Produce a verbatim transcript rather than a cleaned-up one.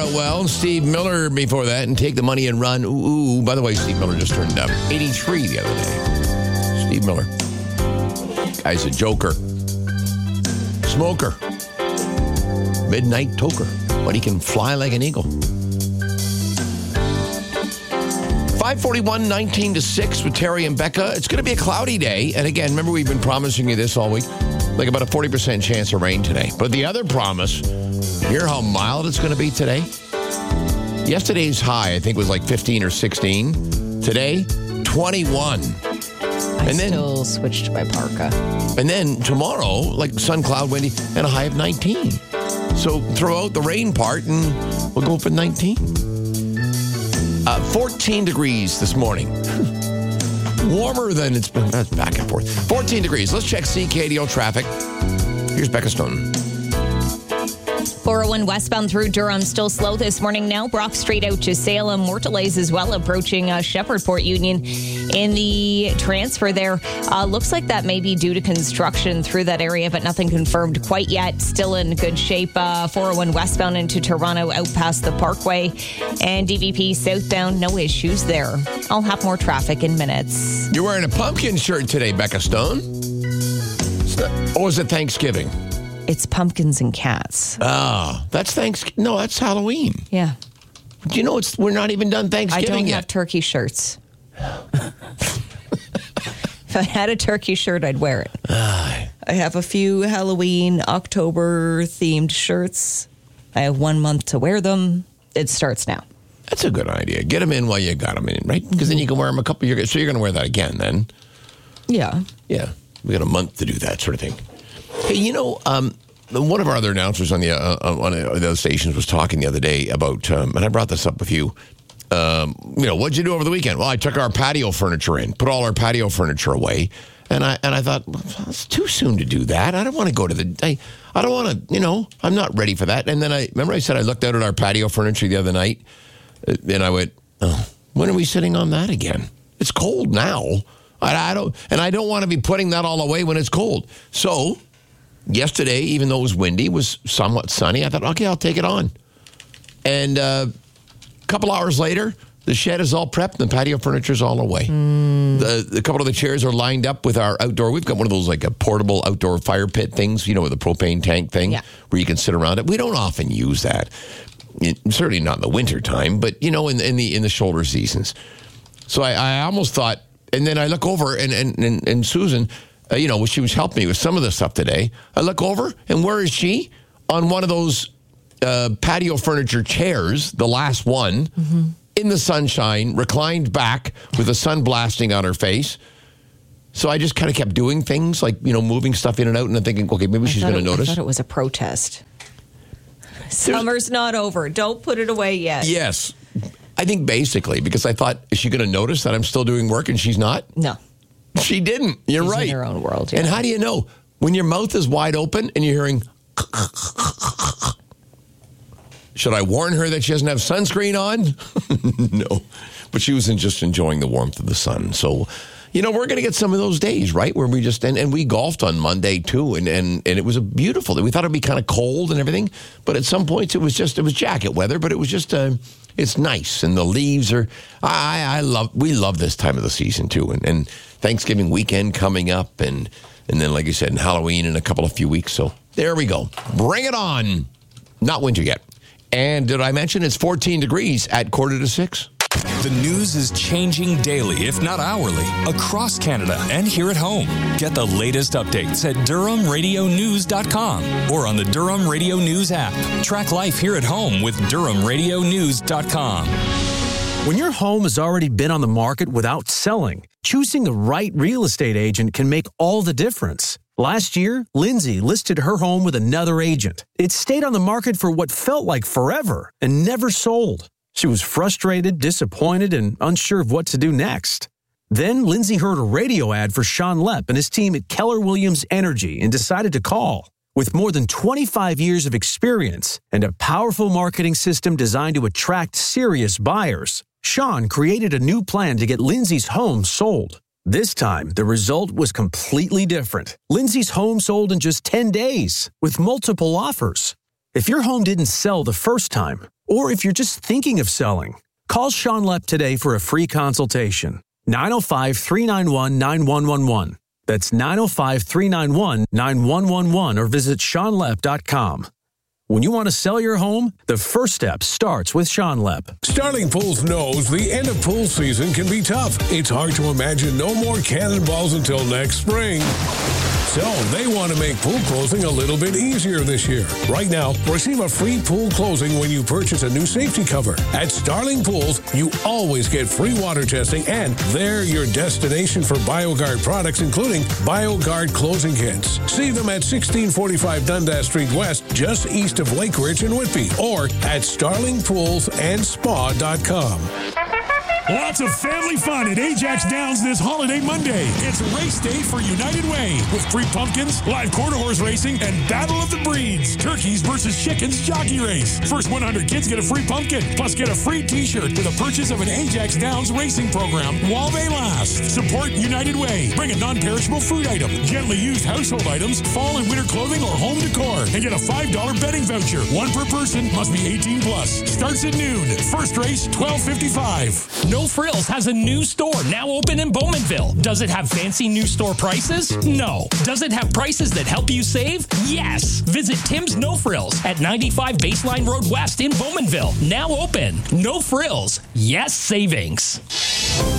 out well. Steve Miller before that, and Take the Money and Run. Ooh, ooh. By the way, Steve Miller just turned up eighty-three the other day. Steve Miller. Guy's a joker. Smoker. Midnight toker. But he can fly like an eagle. five forty-one, nineteen to six with Terry and Becca. It's going to be a cloudy day. And again, remember we've been promising you this all week. Like about a forty percent chance of rain today. But the other promise, hear how mild it's going to be today? Yesterday's high, I think, was like fifteen or sixteen. Today, twenty-one. I and then, still switched to my parka. And then tomorrow, like sun, cloud, windy, and a high of nineteen. So throw out the rain part and we'll go for nineteen. Uh, fourteen degrees this morning. Warmer than it's been. That's back and forth. fourteen degrees. Let's check C K D O traffic. Here's Becca Stone. four oh one westbound through Durham, still slow this morning now. Brock Street out to Salem. More delays as well approaching uh, Shepherdport Union in the transfer there. Uh, looks like that may be due to construction through that area, but nothing confirmed quite yet. Still in good shape. Uh, four oh one westbound into Toronto out past the Parkway. And D V P southbound, no issues there. I'll have more traffic in minutes. You're wearing a pumpkin shirt today, Becca Stone. Or is it Thanksgiving? It's pumpkins and cats. Oh, that's Thanksgiving. No, that's Halloween. Yeah. Do you know it's we're not even done Thanksgiving I don't yet? have turkey shirts. If I had a turkey shirt, I'd wear it. I have a few Halloween, October-themed shirts. I have one month to wear them. It starts now. That's a good idea. Get them in while you got them in, right? Because then you can wear them a couple years. So you're going to wear that again then? Yeah. Yeah. We got a month to do that sort of thing. Hey, you know, um, one of our other announcers on the uh, on one of the other stations was talking the other day about, um, and I brought this up with you. Um, you know, what'd you do over the weekend? Well, I took our patio furniture in, put all our patio furniture away, and I and I thought well, it's too soon to do that. I don't want to go to the. I, I don't want to. You know, I'm not ready for that. And then I remember I said I looked out at our patio furniture the other night, and I went, oh, when are we sitting on that again? It's cold now. I, I don't, and I don't want to be putting that all away when it's cold. So. Yesterday, even though it was windy, it was somewhat sunny. I thought, okay, I'll take it on. And uh, a couple hours later, the shed is all prepped and the patio furniture is all away. Mm. The, the couple of the chairs are lined up with our outdoor. We've got one of those like a portable outdoor fire pit things, you know, with a propane tank thing yeah. where you can sit around it. We don't often use that. It, certainly not in the winter time, but, you know, in, in the in the shoulder seasons. So I, I almost thought, and then I look over and, and, and, and Susan... Uh, you know, she was helping me with some of the stuff today. I look over, and where is she? On one of those uh, patio furniture chairs, the last one, mm-hmm. in the sunshine, reclined back with the sun blasting on her face. So I just kind of kept doing things, like, you know, moving stuff in and out, and I'm thinking, okay, maybe I she's going to notice. I thought it was a protest. Summer's not over. Don't put it away yet. Yes. I think basically, because I thought, is she going to notice that I'm still doing work and she's not? No. She didn't. You're She's right. in her own world. Yeah. And how do you know? When your mouth is wide open and you're hearing... Should I warn her that she doesn't have sunscreen on? No. But she was just enjoying the warmth of the sun. So, you know, we're going to get some of those days, right? Where we just... And, and we golfed on Monday, too. And, and, and it was a beautiful day. We thought it would be kind of cold and everything. But at some points, it was just... It was jacket weather, but it was just... Uh, it's nice. And the leaves are... I, I love... We love this time of the season, too. And... and Thanksgiving weekend coming up, and and then, like you said, and Halloween in a couple of few weeks. So there we go. Bring it on. Not winter yet. And did I mention it's fourteen degrees at quarter to six? The news is changing daily, if not hourly, across Canada and here at home. Get the latest updates at Durham Radio News dot com or on the Durham Radio News app. Track life here at home with Durham Radio News dot com. When your home has already been on the market without selling, choosing the right real estate agent can make all the difference. Last year, Lindsay listed her home with another agent. It stayed on the market for what felt like forever and never sold. She was frustrated, disappointed, and unsure of what to do next. Then Lindsay heard a radio ad for Sean Lepp and his team at Keller Williams Energy and decided to call. With more than twenty-five years of experience and a powerful marketing system designed to attract serious buyers, Sean created a new plan to get Lindsay's home sold. This time, the result was completely different. Lindsay's home sold in just ten days with multiple offers. If your home didn't sell the first time, or if you're just thinking of selling, call Sean Lepp today for a free consultation. nine oh five, three nine one, nine one one one. That's nine oh five, three nine one, nine one one one or visit sean lepp dot com. When you want to sell your home, the first step starts with Sean Lepp. Starling Pools knows the end of pool season can be tough. It's hard to imagine no more cannonballs until next spring. So they want to make pool closing a little bit easier this year. Right now, receive a free pool closing when you purchase a new safety cover. At Starling Pools, you always get free water testing, and they're your destination for BioGuard products, including BioGuard closing kits. See them at sixteen forty-five Dundas Street West, just east of Lake Ridge and Whitby, or at starling pools and spa dot com. Lots of family fun at Ajax Downs this holiday Monday. It's race day for United Way with free pumpkins, live quarter horse racing, and Battle of the Breeds. Turkeys versus chickens jockey race. First one hundred kids get a free pumpkin, plus get a free t-shirt with a purchase of an Ajax Downs racing program while they last. Support United Way. Bring a non-perishable food item, gently used household items, fall and winter clothing, or home decor, and get a five dollars betting voucher. One per person, must be eighteen plus. Starts at noon. First race, twelve fifty-five. No Frills has a new store now open in Bowmanville. Does it have fancy new store prices? No. Does it have prices that help you save? Yes. Visit Tim's No Frills at ninety-five Baseline Road West in Bowmanville. Now open. No Frills. Yes savings.